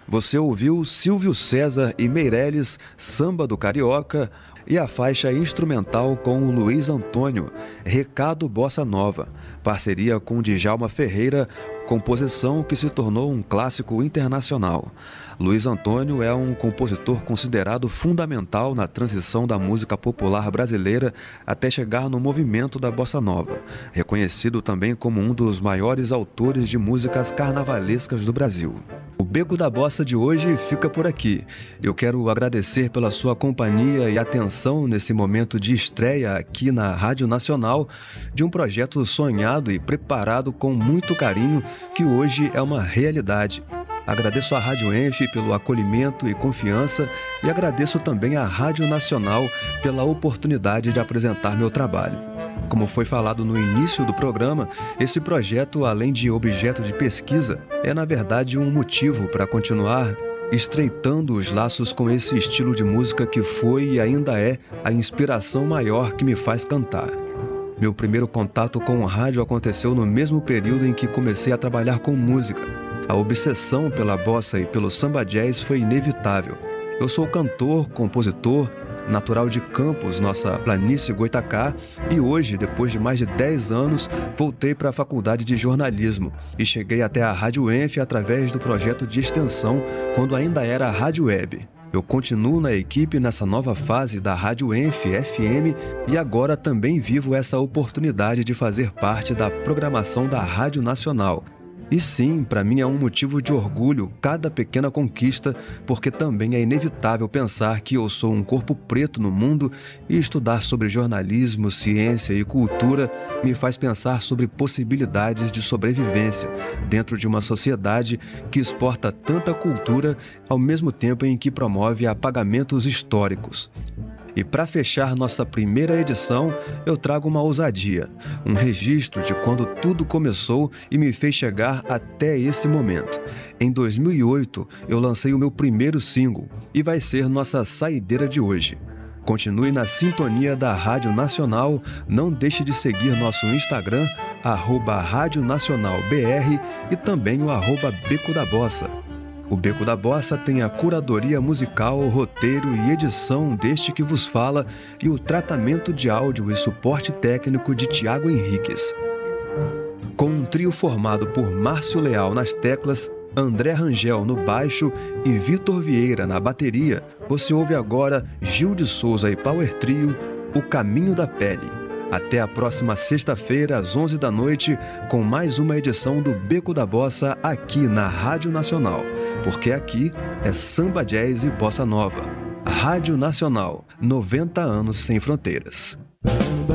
Você ouviu Silvio César e Meirelles, Samba do Carioca, e a faixa instrumental com o Luiz Antônio, Recado Bossa Nova, parceria com Djalma Ferreira, composição que se tornou um clássico internacional. Luiz Antônio é um compositor considerado fundamental na transição da música popular brasileira até chegar no movimento da Bossa Nova, reconhecido também como um dos maiores autores de músicas carnavalescas do Brasil. O Beco da Bossa de hoje fica por aqui. Eu quero agradecer pela sua companhia e atenção nesse momento de estreia aqui na Rádio Nacional de um projeto sonhado e preparado com muito carinho que hoje é uma realidade. Agradeço à Rádio Enf pelo acolhimento e confiança e agradeço também à Rádio Nacional pela oportunidade de apresentar meu trabalho. Como foi falado no início do programa, esse projeto, além de objeto de pesquisa, é na verdade um motivo para continuar estreitando os laços com esse estilo de música que foi e ainda é a inspiração maior que me faz cantar. Meu primeiro contato com o rádio aconteceu no mesmo período em que comecei a trabalhar com música. A obsessão pela bossa e pelo samba jazz foi inevitável. Eu sou cantor, compositor, natural de Campos, nossa planície Goitacá, e hoje, depois de mais de 10 anos, voltei para a faculdade de jornalismo e cheguei até a Rádio Enf através do projeto de extensão, quando ainda era a Rádio Web. Eu continuo na equipe nessa nova fase da Rádio Enf FM e agora também vivo essa oportunidade de fazer parte da programação da Rádio Nacional. E sim, para mim é um motivo de orgulho cada pequena conquista, porque também é inevitável pensar que eu sou um corpo preto no mundo e estudar sobre jornalismo, ciência e cultura me faz pensar sobre possibilidades de sobrevivência dentro de uma sociedade que exporta tanta cultura ao mesmo tempo em que promove apagamentos históricos. E para fechar nossa primeira edição, eu trago uma ousadia, um registro de quando tudo começou e me fez chegar até esse momento. Em 2008, eu lancei o meu primeiro single e vai ser nossa saideira de hoje. Continue na sintonia da Rádio Nacional, não deixe de seguir nosso Instagram, @radionacionalbr e também o @Beco da Bossa. O Beco da Bossa tem a curadoria musical, roteiro e edição deste que vos fala e o tratamento de áudio e suporte técnico de Tiago Henriques. Com um trio formado por Márcio Leal nas teclas, André Rangel no baixo e Vitor Vieira na bateria, você ouve agora Gil de Souza e Power Trio, O Caminho da Pele. Até a próxima sexta-feira, às 11 da noite, com mais uma edição do Beco da Bossa aqui na Rádio Nacional. Porque aqui é samba, jazz e bossa nova. Rádio Nacional, 90 anos sem fronteiras.